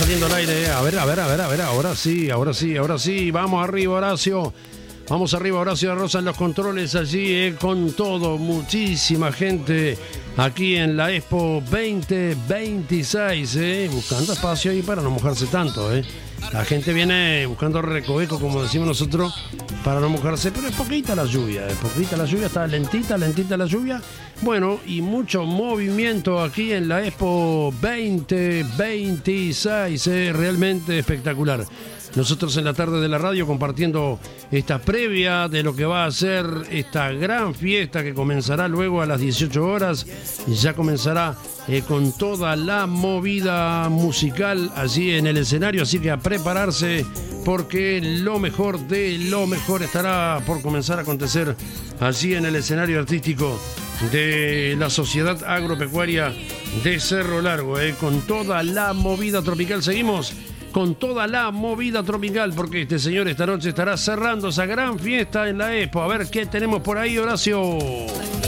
saliendo al aire. A ver, ahora sí. Vamos arriba, Horacio. Vamos arriba, Horacio de Rosa en los controles allí, con todo, muchísima gente aquí en la Expo 2026, buscando espacio ahí para no mojarse tanto, La gente viene buscando recoveco, como decimos nosotros, para no mojarse, pero es poquita la lluvia, está lentita la lluvia. Bueno, y mucho movimiento aquí en la Expo 2026, realmente espectacular. Nosotros en la tarde de la radio compartiendo esta previa de lo que va a ser esta gran fiesta que comenzará luego a las 18 horas y ya comenzará con toda la movida musical allí en el escenario, así que a prepararse porque lo mejor de lo mejor estará por comenzar a acontecer allí en el escenario artístico de la Sociedad Agropecuaria de Cerro Largo, con toda la movida tropical. Seguimos con toda la movida tropical, porque este señor esta noche estará cerrando esa gran fiesta en la Expo. A ver qué tenemos por ahí, Horacio.